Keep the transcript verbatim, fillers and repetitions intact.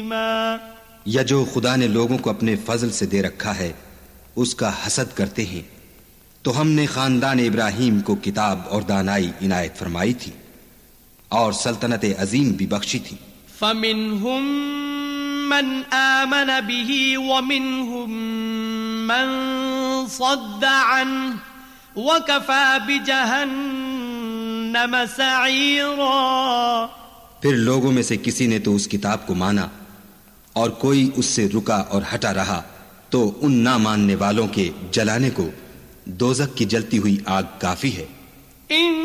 हकीमा। या जो खुदा ने लोगों को अपने फजल से दे रखा है उसका हसद करते हैं, तो हमने खानदान इब्राहिम को किताब और दानाई इनायत फरमाई थी और सल्तनत अजीम भी बख्शी थी। फमिनहुम मन आमन बिही व मिनहुम मन सद्दा अन्हु व कफा बिजहन्नम सईरा। फिर लोगों में से किसी ने तो उस किताब को माना और कोई उससे रुका और हटा रहा, तो उन ना मानने वालों के जलाने को दोजख की जलती हुई आग काफी है।